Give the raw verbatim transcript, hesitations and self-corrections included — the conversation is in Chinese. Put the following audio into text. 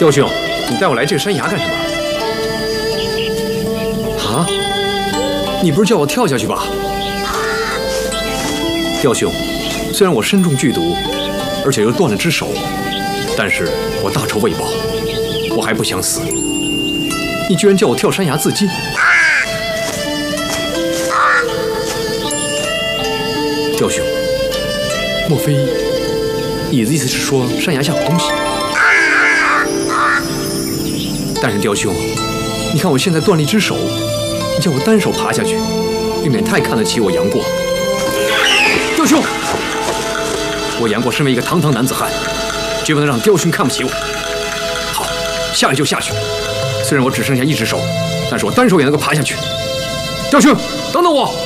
刁兄，你带我来这个山崖干什么？啊？你不是叫我跳下去吧？刁兄，虽然我身中剧毒，而且又断了只手，但是我大仇未报，我还不想死。你居然叫我跳山崖自尽！刁兄，莫非你的意思是说山崖下有东西？但是刁兄，你看我现在断了一只手，你叫我单手爬下去，未免太看得起我杨过。刁兄，我杨过身为一个堂堂男子汉，绝不能让刁兄看不起我。好，下来就下去。虽然我只剩下一只手，但是我单手也能够爬下去。刁兄，等等我！